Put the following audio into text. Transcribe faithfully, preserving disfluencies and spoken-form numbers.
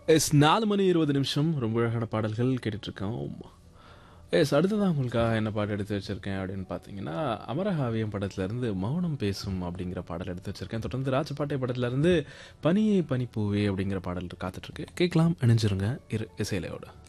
S நாலு மணி இருபது நிமிஷம் ரொம்ப அழகான பாடல்கள் கேட்டுட்ருக்கோம். எஸ் அடுத்ததான் உங்களுக்காக என்ன பாட்டு எடுத்து வச்சிருக்கேன் அப்படின்னு பார்த்தீங்கன்னா, அமரகாவியம் படத்துலேருந்து மௌனம் பேசும் அப்படிங்கிற பாடல் எடுத்து வச்சிருக்கேன். தொடர்ந்து ராஜபாட்டை படத்துலேருந்து பனியே பனிப்பூவே அப்படிங்கிற பாடல் காத்துட்ருக்கு. கேட்கலாம், இணைஞ்சிருங்க இரு இசையிலையோட.